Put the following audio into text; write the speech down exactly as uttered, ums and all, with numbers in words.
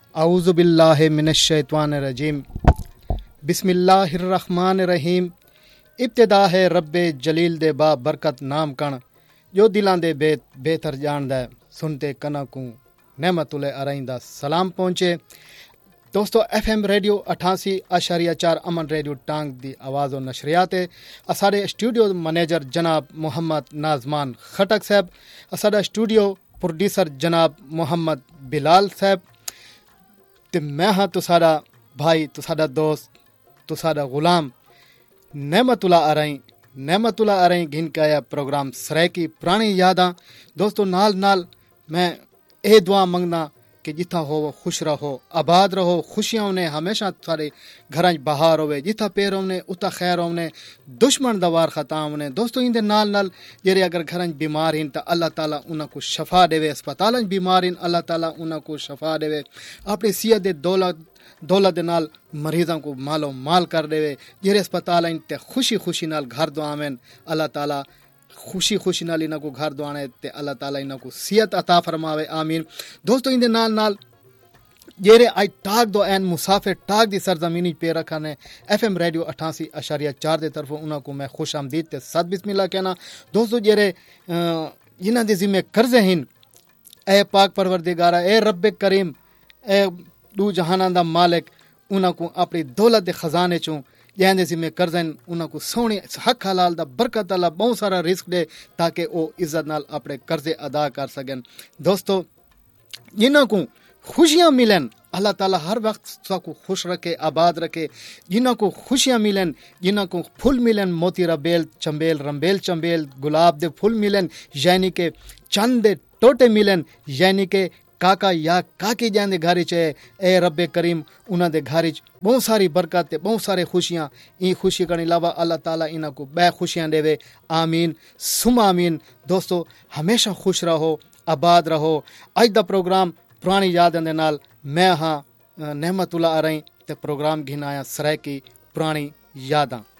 आऊज़ु बिल्लाहि मिनश शैतानिर रजीम। बिस्मिल्लाहिर रहमानिर रहीम। इब्तिदा है रब्बे जलील दे बा बरकत नाम कण, जो दिलां दे बेत बेहतर जानदा सुनते कना को नेमतुल अरईं दा सलाम पहुंचे। दोस्तों एफ एम रेडियो अठासी आशारिया चार अमन रेडियो टांग दी आवाज़ और नशरियात है। असारे स्टूडियो मैनेजर जनाब मोहम्मद नाजमान खटक साहब, असारा स्टूडियो प्रोड्यूसर जनाब मोहम्मद बिलाल साहब, ते मैं हाँ तुसारा भाई तुसारा दोस्त तुसारा गुलाम नेमतुल्ला अरईं नेमतुल्ला अरईं घिन काया प्रोग्राम सराय की पुरानी यादां। दोस्तों नाल नाल मैं ए दुआ मंगना कि जिथा हो खुश रहो, आबाद रहो, खुशियां ने हमेशा थारे घर बहार होवे, जिथा पैर होने उता खैर होने, दुश्मन दवार खता होने। दोस्तों इंदे नाल नाल जेरे अगर घर बीमार हैं तो अल्लाह ताला उन्हां को शफा देवे, अस्पताल बीमार हैं अल्लाह ताला उन्हां को शफा देवे, अपनी सेहत दे दौलत दौलत दे नाल मरीज़ां को मालो माल कर देवे। जेरे अस्पताल ते खुशी खुशी नाल घर दुआवें अल्लाह ताला खुशी खुशी नाल इन्हां को घर दुआने ते अल्लाह ताला इन्हां को सेहत अता फरमावे, आमीन। दोस्तों इंदे नाल नाल जेरे आई टाक दो एन मुसाफिर टाक दी सरजमीनी पे रखा ने एफ एम रेडियो अठासी अशारिया चार दे तरफों उन्हां को मैं खुश आमदीद ते सद बिस्मिल्लाह कहना। दोस्तों जेरे इन्हां दे जिम्मे कर्जे हिन, ए पाक परवरदिगारा, ए रब्बे करीम, ए दू जहानां दा मालिक, उन्हां को अपनी दौलत दे खजाने चों जैंदे जिम्मे कर्जन उन्हां को सोहनी हक हलाल दा बरकत अल्लाह बहुत सारा रिस्क दे ताकि वो इज्जत नाल अपने कर्जे अदा कर सकें। दोस्तों जिन्हां को खुशियां मिलन अल्लाह ताला हर वक्त सबको खुश रखे, आबाद रखे। जिन्हां को खुशियां मिलन, जिन्हां को फूल मिलन, मोती रबेल चंबेल रंबेल चंबेल गुलाब दे फूल मिलन, यानी के चंद दे टोटे मिलन, यानी के काका या काकी जान दे घर च ए रब्बे करीम उन्हां दे घर च बहुत सारी बरकत, बहुत सारे खुशियां। ई खुशी के अलावा अल्लाह ताला इन्हां को बै खुशियां देवे, आमीन सुम आमीन। दोस्तों हमेशा खुश रहो, आबाद रहो। अज दा प्रोग्राम पुरानी यादां दे नाल मैं हाँ नेमतुल्ला अरईं ते प्रोग्राम घिनाया सराय की पुरानी यादां।